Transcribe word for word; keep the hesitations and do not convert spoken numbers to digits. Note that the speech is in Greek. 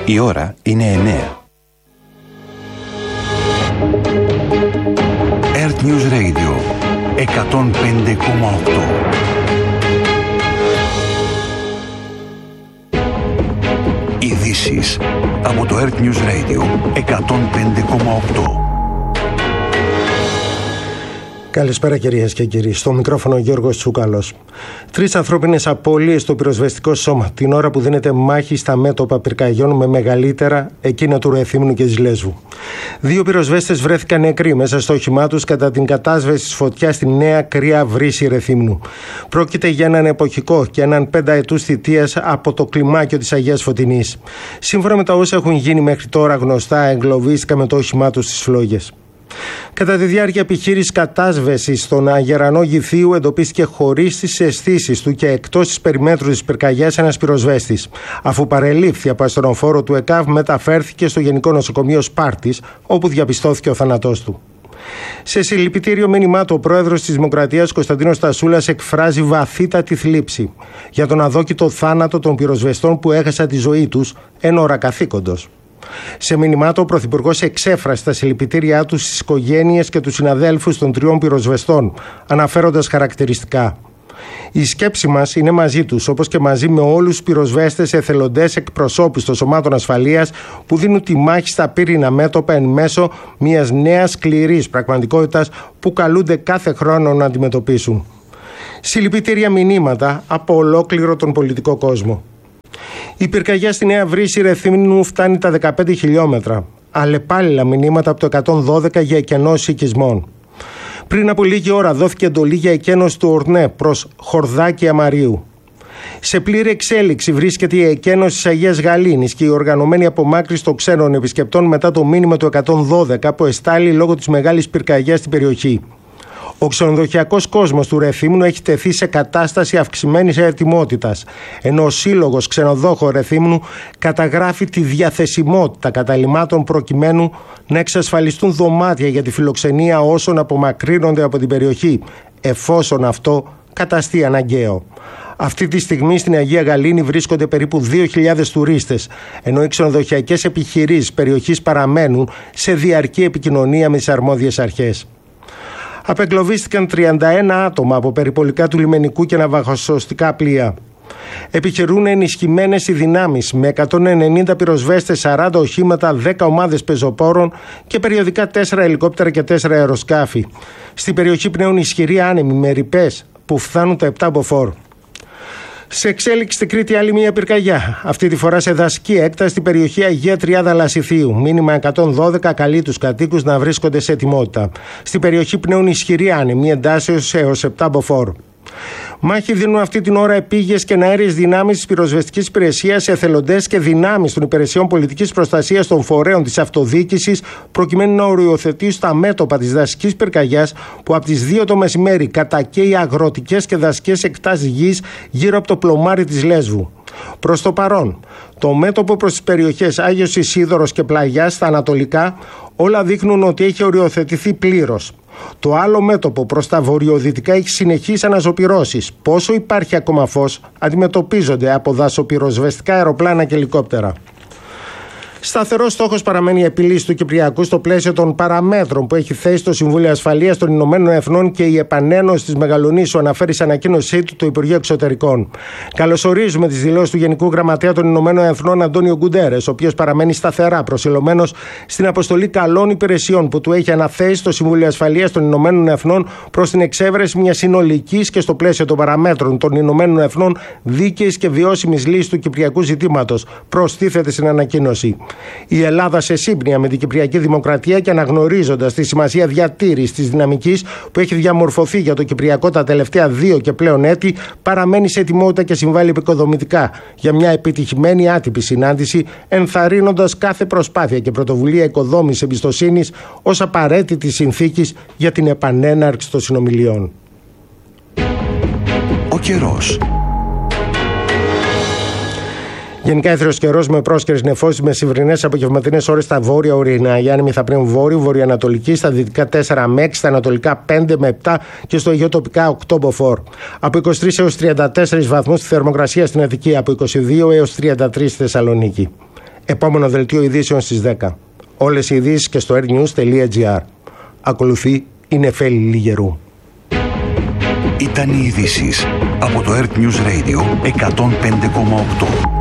Η ώρα είναι εννέα. Earth News Radio εκατόν πέντε κόμμα οκτώ. Ειδήσεις από το Earth News Radio εκατόν πέντε κόμμα οκτώ. Καλησπέρα κυρίες και κύριοι. Στο μικρόφωνο ο Γιώργος Τσούκαλος. Τρεις ανθρώπινες απώλειες στο πυροσβεστικό σώμα την ώρα που δίνεται μάχη στα μέτωπα πυρκαγιών με μεγαλύτερα εκείνα του Ρεθύμνου και της Λέσβου. Δύο πυροσβέστες βρέθηκαν νεκροί μέσα στο όχημά τους κατά την κατάσβεση της φωτιάς στη Νέα Κρύα Βρύση Ρεθύμνου. Πρόκειται για έναν εποχικό και έναν πενταετούς θητείας από το κλιμάκιο της Αγίας Φωτεινής. Σύμφωνα με τα όσα έχουν γίνει μέχρι τώρα γνωστά, εγκλωβίστηκαν με το όχημά τους στις φλόγες. Κατά τη διάρκεια επιχείρησης κατάσβεσης στον Αγερανό Γυθίου εντοπίστηκε χωρίς τις αισθήσεις του και εκτός της περιμέτρου της πυρκαγιάς ένας πυροσβέστης. Αφού παρελήφθη από ασθενοφόρο του ΕΚΑΒ, μεταφέρθηκε στο Γενικό Νοσοκομείο Σπάρτης, όπου διαπιστώθηκε ο θάνατός του. Σε συλληπιτήριο μήνυμά του, ο πρόεδρος της Δημοκρατίας Κωνσταντίνος Τασούλας εκφράζει βαθύτατη θλίψη για τον αδόκητο θάνατο των πυροσβεστών που έχασαν τη ζωή τους εν ώρα καθήκοντος. Σε μήνυμά του, ο Πρωθυπουργός εξέφρασε τα συλληπιτήριά του στις οικογένειες και τους συναδέλφους των τριών πυροσβεστών, αναφέροντας χαρακτηριστικά: η σκέψη μας είναι μαζί τους, όπως και μαζί με όλους τους πυροσβέστες, εθελοντές, εκπροσώπους των σωμάτων ασφαλείας που δίνουν τη μάχη στα πύρινα μέτωπα εν μέσω μιας νέας σκληρής πραγματικότητας που καλούνται κάθε χρόνο να αντιμετωπίσουν. Συλληπιτήρια μηνύματα από ολόκληρο τον πολιτικό κόσμο. Η πυρκαγιά στη Νέα Βρύση Ρεθύμνου φτάνει τα δεκαπέντε χιλιόμετρα. Αλλεπάλληλα μηνύματα από το εκατόν δώδεκα για εκενώσεις οικισμών. Πριν από λίγη ώρα δόθηκε εντολή για εκένωση του Ορνέ προς Χορδάκη Αμαρίου. Σε πλήρη εξέλιξη βρίσκεται η εκένωση της Αγίας Γαλήνης και η οργανωμένη απομάκρυνση των ξένων επισκεπτών μετά το μήνυμα του εκατόν δώδεκα που εστάλει λόγω της μεγάλης πυρκαγιάς στην περιοχή. Ο ξενοδοχειακός κόσμος του Ρεθύμνου έχει τεθεί σε κατάσταση αυξημένης ετοιμότητας, ενώ ο Σύλλογος Ξενοδόχων Ρεθύμνου καταγράφει τη διαθεσιμότητα καταλυμάτων προκειμένου να εξασφαλιστούν δωμάτια για τη φιλοξενία όσων απομακρύνονται από την περιοχή, εφόσον αυτό καταστεί αναγκαίο. Αυτή τη στιγμή στην Αγία Γαλήνη βρίσκονται περίπου δύο χιλιάδες τουρίστες, ενώ οι ξενοδοχειακές επιχειρήσεις περιοχής παραμένουν σε διαρκή επικοινωνία με τις αρμόδιες αρχές. Απεγκλωβίστηκαν τριάντα ένα άτομα από περιπολικά του λιμενικού και ναυαγοσωστικά πλοία. Επιχειρούν ενισχυμένες οι δυνάμεις με εκατόν ενενήντα πυροσβέστες, σαράντα οχήματα, δέκα ομάδες πεζοπόρων και περιοδικά τέσσερα ελικόπτερα και τέσσερα αεροσκάφη. Στην περιοχή πνέουν ισχυροί άνεμοι με ρηπές που φτάνουν τα επτά μποφόρ. Σε εξέλιξη στην Κρήτη άλλη μια πυρκαγιά. Αυτή τη φορά σε δασική έκταση στην περιοχή Αγία Τριάδα Λασιθίου. Μήνυμα εκατόν δώδεκα καλεί τους κατοίκους να βρίσκονται σε ετοιμότητα. Στην περιοχή πνέουν ισχυροί άνεμοι εντάσεως έως επτά μποφόρ. Μάχη δίνουν αυτή την ώρα επίγειες και αέριες δυνάμεις της πυροσβεστικής υπηρεσίας, εθελοντές και δυνάμεις των υπηρεσιών πολιτικής προστασίας των φορέων της αυτοδιοίκησης, προκειμένου να οριοθετήσουν τα μέτωπα της δασικής πυρκαγιάς που από τις δύο το μεσημέρι κατακαίει αγροτικές και δασικές εκτάσεις γης γύρω από το πλωμάρι της Λέσβου. Προς το παρόν, το μέτωπο προς τις περιοχές Άγιος Ισίδωρος και Πλαγιάς στα ανατολικά όλα δείχνουν ότι έχει οριοθετηθεί πλήρως. Το άλλο μέτωπο προς τα βορειοδυτικά έχει συνεχείς αναζωπυρώσεις. Πόσο υπάρχει ακόμα φως, αντιμετωπίζονται από δασοπυροσβεστικά αεροπλάνα και ελικόπτερα. Σταθερός στόχος παραμένει η επίλυση του Κυπριακού στο πλαίσιο των παραμέτρων που έχει θέσει το Συμβούλιο Ασφαλείας των Ηνωμένων Εθνών και η επανένωση της Μεγαλονήσου, αναφέρει σε ανακοίνωσή του το Υπουργείο Εξωτερικών. Καλωσορίζουμε τις δηλώσεις του Γενικού Γραμματέα των Ηνωμένων Εθνών Αντώνιο Γκουντέρες, ο οποίος παραμένει σταθερά προσιλωμένος στην αποστολή καλών υπηρεσιών που του έχει αναθέσει το Συμβούλιο Ασφαλείας των Ηνωμένων Εθνών προς την εξέβρεση μιας συνολικής και στο πλαίσιο των παραμέτρων των Ηνωμένων Εθνών δίκαιης και βιώσιμης λύσης του Κυπριακού ζητήματος, προστίθεται στην ανακοίνωση. Η Ελλάδα, σε σύμπνοια με την Κυπριακή Δημοκρατία και αναγνωρίζοντας τη σημασία διατήρησης της δυναμικής που έχει διαμορφωθεί για το Κυπριακό τα τελευταία δύο και πλέον έτη, παραμένει σε ετοιμότητα και συμβάλλει επικοδομητικά για μια επιτυχημένη άτυπη συνάντηση, ενθαρρύνοντας κάθε προσπάθεια και πρωτοβουλία οικοδόμησης εμπιστοσύνης ως απαραίτητη συνθήκης για την επανέναρξη των συνομιλιών. Ο καιρός. Γενικά έθριος καιρός με πρόσκαιρες νεφώσεις με σημερινές απογευματινές ώρες στα βόρεια ορεινά. Οι άνεμοι θα πνέουν βόρειο, βορειοανατολική, στα δυτικά τέσσερα με έξι, στα ανατολικά πέντε με επτά και στο Αιγαίο τοπικά οκτώ μποφόρ. Από είκοσι τρεις έως τριάντα τέσσερις βαθμούς τη θερμοκρασία στην Αττική, από είκοσι δύο έως τριάντα τρεις στη Θεσσαλονίκη. Επόμενο δελτίο ειδήσεων στις δέκα. Όλες οι ειδήσεις και στο airnews τελεία gr. Ακολουθεί η Νεφέλη Λιγερού. Ήταν οι ειδήσεις από το Earth News Radio εκατόν πέντε κόμμα οκτώ.